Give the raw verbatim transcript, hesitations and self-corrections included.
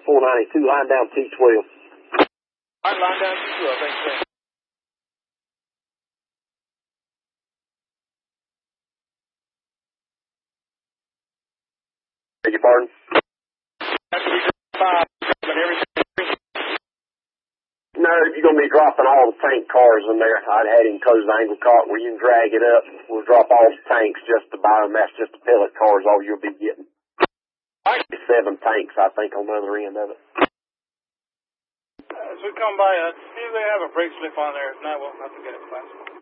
four ninety-two, line down T twelve. All right, line down T twelve. Thanks, sir. Beg your pardon? That's we five, but everything. No, you're going to be dropping all the tank cars in there. I'd had him close the angle cart where you can drag it up. We'll drop all the tanks, just the biomass, just the pellet cars, all you'll be getting. All right. Seven tanks, I think, on the other end of it. As we come by, uh, see if they have a brake slip on there. If not, we'll have to get it classified.